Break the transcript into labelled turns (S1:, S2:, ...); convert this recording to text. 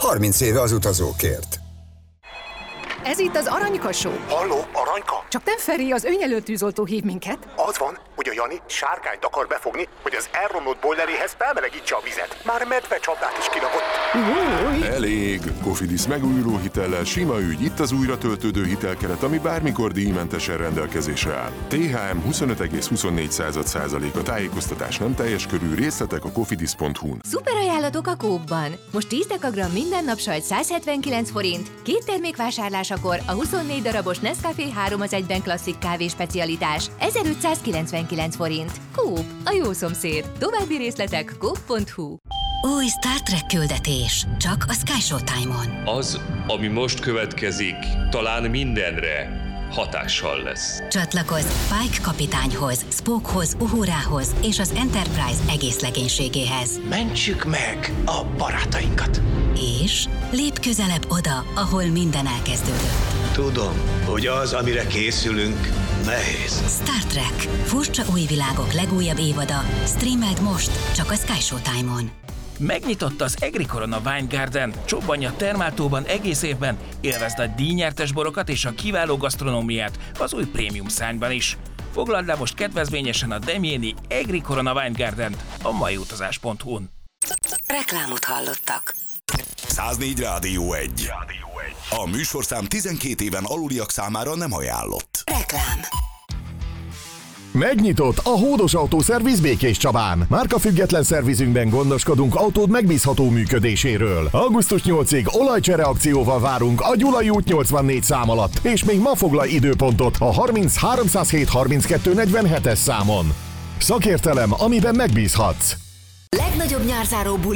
S1: 30 éve az utazókért.
S2: Ez itt az Aranyka Show.
S3: Halló, Aranyka?
S2: Csak nem Feri, az önjelölt tűzoltó hív minket.
S3: Az van, hogy a Jani sárkányt akar befogni, hogy az elromlott bojleréhez felmelegítse a vizet. Már medvecsapdát is kirakott.
S4: Elég! Cofidis megújuló hitellel sima ügy, itt az újra töltődő hitelkeret, ami bármikor díjmentesen rendelkezésre áll. THM 25,24%, a tájékoztatás nem teljes körű, részletek a cofidis.hu-n.
S5: Szuper ajánlatok a Coop-ban. Most 10 dekagram minden nap sajt 179 forint, 2 termék vásárlásakor a 24 darabos Nescafé 3-1-ben klasszik kávé specialitás 1599 forint. Coop, a jó szomszéd. További részletek coop.hu.
S6: Új Star Trek küldetés. Csak a Sky Showtime-on.
S7: Az, ami most következik, talán mindenre hatással lesz.
S6: Csatlakozz Pike kapitányhoz, Spockhoz, Uhurához és az Enterprise egész legénységéhez.
S3: Mentsük meg a barátainkat.
S6: És lépj közelebb oda, ahol minden elkezdődött.
S8: Tudom, hogy az, amire készülünk, nehéz.
S6: Star Trek. Furcsa új világok legújabb évada. Streameld most, csak a Sky Showtime-on.
S9: Megnyitott az Egri Corona Wine Garden, csobbanj a Termáltóban egész évben, élvezd a díjnyertes borokat és a kiváló gasztronómiát az új prémium szárnyban is. Foglald le most kedvezményesen a Demjéni Egri Corona Wine Gardent a maiutazás.hu-n.
S6: Reklámot hallottak.
S10: 104 Rádió 1. A műsorszám 12 éven aluliak számára nem ajánlott.
S6: Reklám.
S11: Megnyitott a Hódos Autószerviz Békéscsabán. Márkafüggetlen szervizünkben gondoskodunk autód megbízható működéséről. Augusztus 8-ig olajcsere akcióval várunk a Gyulai út 84 szám alatt, és még ma foglalj időpontot a 30 307 32 47-es számon. Szakértelem, amiben megbízhatsz.
S6: Legnagyobb nyárzáró buli